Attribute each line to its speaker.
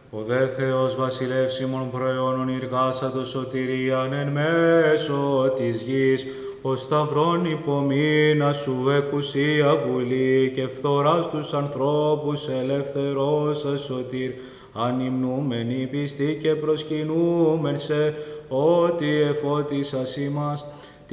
Speaker 1: Ο δε Θεός βασιλεύς ημών προαιώνων ηργάσατος σωτηρίαν εν μέσω της γης, ο σταυρών υπομείνα σου εκουσία βουλή και φθοράς τους ανθρώπους ελευθερώσα σωτήρ, ανυμνούμενοι πιστοί και προσκυνούμεν σε ότι εφώτισας ημάς,